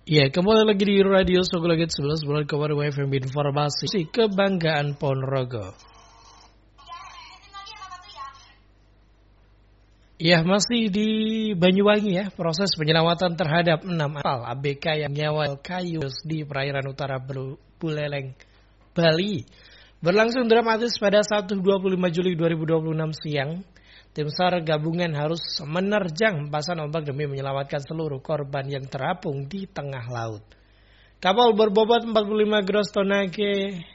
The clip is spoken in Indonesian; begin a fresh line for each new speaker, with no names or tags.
Ya, kembali lagi di Radio Sogolagit 11 bulan kabar WFM Informasi Kebanggaan Ponorogo. Ya, masih di Banyuwangi ya, proses penyelamatan terhadap 6 kapal ABK yang nyawa kayu di perairan utara Buleleng, Bali. Berlangsung dramatis pada Sabtu 25 Juli 2026 siang. Tim SAR gabungan harus menerjang hempasan ombak demi menyelamatkan seluruh korban yang terapung di tengah laut. Kapal berbobot 45 gross tonnage